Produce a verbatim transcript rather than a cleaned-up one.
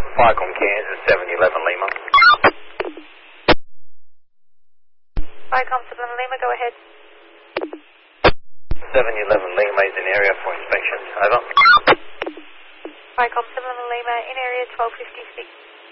Viacom Kansas, seven eleven Lima. Viacom seven eleven Lima, go ahead. seven eleven Lima is in area for inspection. Over. Viacom seven eleven Lima, in area twelve fifty-six.